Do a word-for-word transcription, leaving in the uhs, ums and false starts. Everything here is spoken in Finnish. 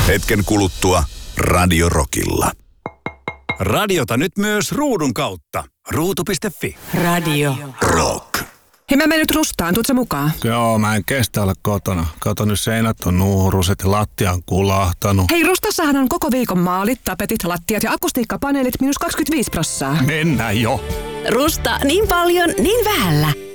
Hetken kuluttua Radio Rockilla. Radiota nyt myös ruudun kautta. Ruutu piste fi. Radio Rock. Hei, mä menen nyt Rustaan. Tuutko sä mukaan? Joo, mä en kestä olla kotona. Kato, nyt seinät on nuuruset ja lattia on kulahtanut. Hei, Rustassahan on koko viikon maalit, tapetit, lattiat ja akustiikkapaneelit miinus kaksikymmentäviisi prossaa. Mennään jo. Rusta, niin paljon, niin vähällä.